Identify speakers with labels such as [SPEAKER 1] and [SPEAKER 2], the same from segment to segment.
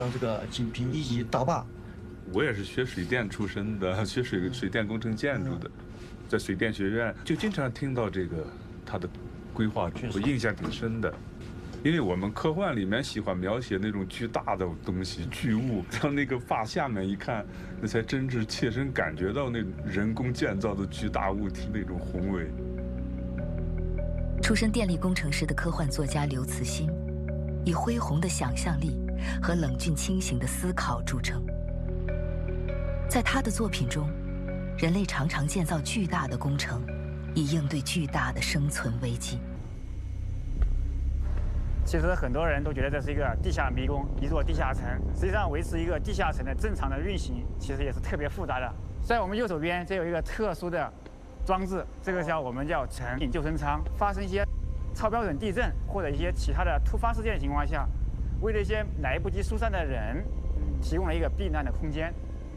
[SPEAKER 1] 像这个锦屏一级大坝。
[SPEAKER 2] 我也是学水电出身的，学水电工程建筑的，在水电学院就经常听到这个它的规划，我印象挺深的。因为我们科幻里面喜欢描写那种巨大的东西、巨物，让那个坝下面一看，那才真是切身感觉到那种人工建造的巨大物体那种宏伟。
[SPEAKER 3] 出身电力工程师的科幻作家刘慈欣，以恢宏的想象力和冷峻清醒的思考著称。在他的作品中，人类常常建造巨大的工程，以应对巨大的生存危机。
[SPEAKER 4] 其实很多人都觉得这是一个地下迷宫，一座地下城。实际上，维持一个地下城的正常的运行，其实也是特别复杂的。在我们右手边，这有一个特殊的装置，这个我们叫城引救生舱。发生一些超标准地震或者一些其他的突发事件的情况下，为了一些来不及疏散的人，提供了一个避难的空间。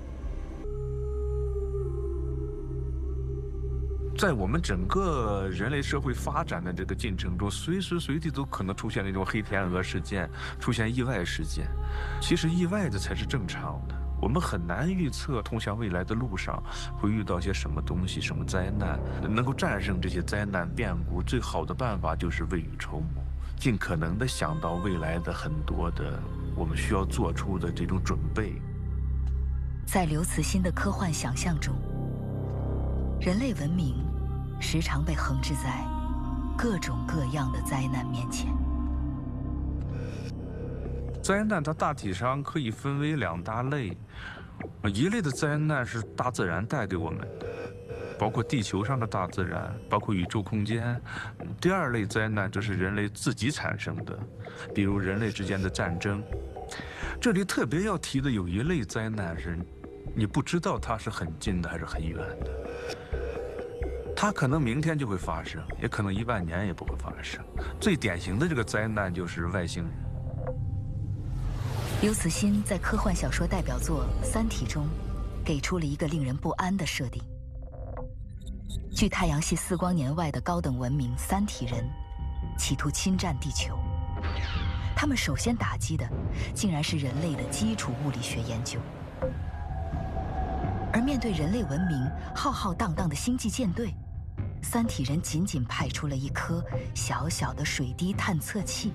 [SPEAKER 5] 在我们整个人类社会发展的这个进程中，随时随地都可能出现那种黑天鹅事件，出现意外事件。其实意外的才是正常的，我们很难预测通向未来的路上会遇到些什么东西、什么灾难。能够战胜这些灾难变故，最好的办法就是未雨绸缪，尽可能的想到未来的很多的我们需要做出的这种准备。
[SPEAKER 3] 在刘慈欣的科幻想象中，人类文明时常被横置在各种各样的灾难面前。
[SPEAKER 5] 灾难它大体上可以分为两大类，一类的灾难是大自然带给我们的，包括地球上的大自然，包括宇宙空间。第二类灾难则是人类自己产生的，比如人类之间的战争。这里特别要提的有一类灾难是，你不知道它是很近的还是很远的。它可能明天就会发生，也可能10000年也不会发生。最典型的这个灾难就是外星人。
[SPEAKER 3] 刘慈欣在科幻小说代表作《三体》中，给出了一个令人不安的设定：距太阳系4光年外的高等文明三体人，企图侵占地球。他们首先打击的，竟然是人类的基础物理学研究。而面对人类文明浩浩荡荡的星际舰队，三体人仅仅派出了一颗小小的水滴探测器。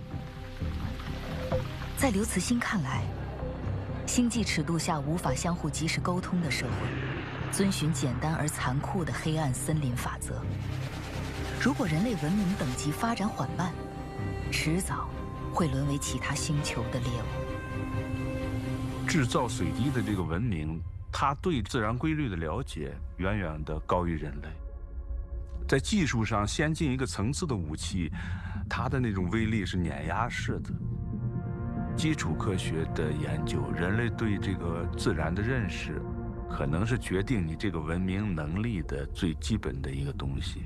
[SPEAKER 3] 在刘慈欣看来，星际尺度下无法相互及时沟通的社会，遵循简单而残酷的黑暗森林法则。如果人类文明等级发展缓慢，迟早会沦为其他星球的猎物。
[SPEAKER 5] 制造水滴的这个文明，它对自然规律的了解远远的高于人类。在技术上先进一个层次的武器，它的那种威力是碾压式的。基础科学的研究，人类对这个自然的认识，可能是决定你这个文明能力的最基本的一个东西。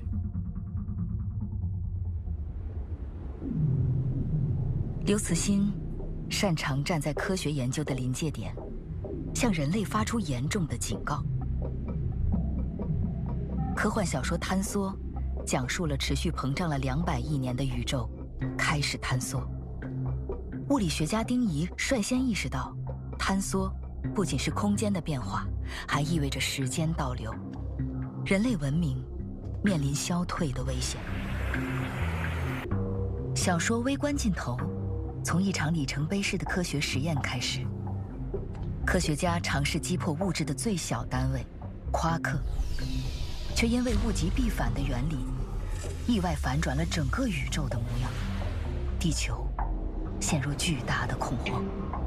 [SPEAKER 3] 刘慈欣擅长站在科学研究的临界点，向人类发出严重的警告。科幻小说《坍缩》讲述了持续膨胀了200亿年的宇宙开始坍缩。物理学家丁仪率先意识到，坍缩不仅是空间的变化，还意味着时间倒流，人类文明面临消退的危险。小说《微观尽头》从一场里程碑式的科学实验开始。科学家尝试击破物质的最小单位夸克，却因为物极必反的原理，意外反转了整个宇宙的模样，地球陷入巨大的恐慌。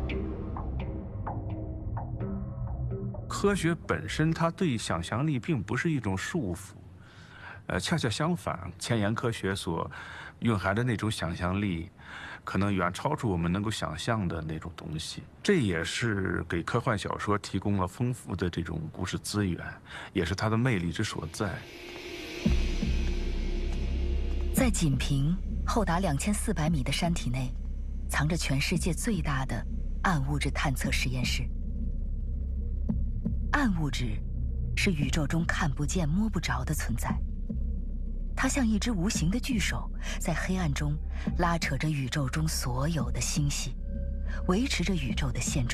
[SPEAKER 5] 科学本身，它对想象力并不是一种束缚，恰恰相反，前沿科学所蕴含的那种想象力，可能远超出我们能够想象的那种东西。这也是给科幻小说提供了丰富的这种故事资源，也是它的魅力之所在。
[SPEAKER 3] 在锦屏厚达2400米的山体内，藏着全世界最大的暗物质探测实验室。暗物质是宇宙中看不见、摸不着的存在，它像一只无形的巨手，在黑暗中拉扯着宇宙中所有的星系， 维持着宇宙的现状。